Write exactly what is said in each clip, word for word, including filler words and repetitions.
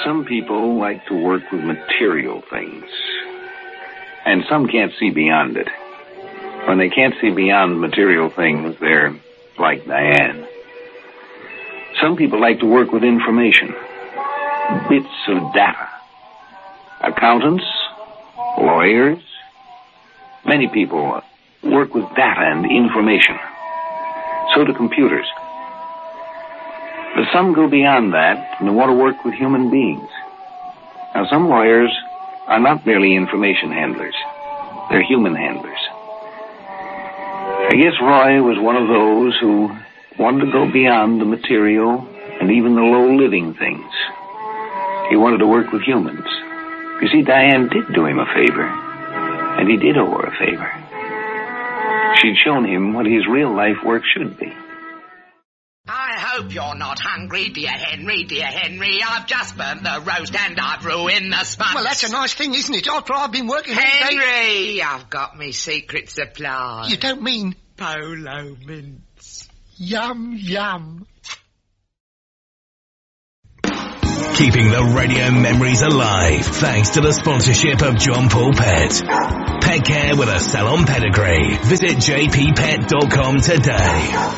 Some people like to work with material things, and some can't see beyond it. When they can't see beyond material things, they're like Diane. Some people like to work with information, bits of data. Accountants, lawyers, many people work with data and information. So do computers. But some go beyond that and want to work with human beings. Now, some lawyers are not merely information handlers. They're human handlers. I guess Roy was one of those who wanted to go beyond the material and even the low-living things. He wanted to work with humans. You see, Diane did do him a favor, and he did owe her a favor. She'd shown him what his real life work should be. I hope you're not hungry, dear Henry, dear Henry. I've just burnt the roast and I've ruined the sponge. Well, that's a nice thing, isn't it? After I've been working all day... Henry, I've got me secret supply. You don't mean... Polo mints. Yum, yum. Keeping the radio memories alive thanks to the sponsorship of John Paul Pet. Pet care with a salon pedigree. Visit j p pet dot com today.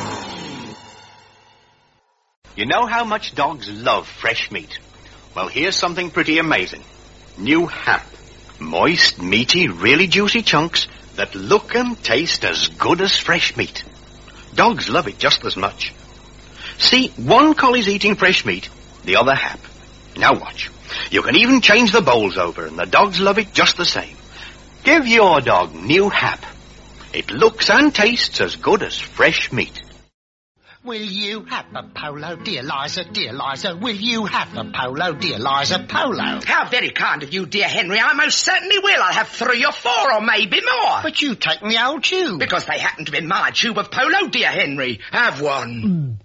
You know how much dogs love fresh meat? Well, here's something pretty amazing. New Hap. Moist, meaty, really juicy chunks that look and taste as good as fresh meat. Dogs love it just as much. See, one collie's eating fresh meat, the other Hap. Now watch. You can even change the bowls over, and the dogs love it just the same. Give your dog New Hap. It looks and tastes as good as fresh meat. Will you have a polo, dear Liza, dear Liza? Will you have a polo, dear Liza, polo? How very kind of you, dear Henry. I most certainly will. I'll have three or four or maybe more. But you take the old tube. Because they happen to be my tube of polo, dear Henry. Have one. Mm.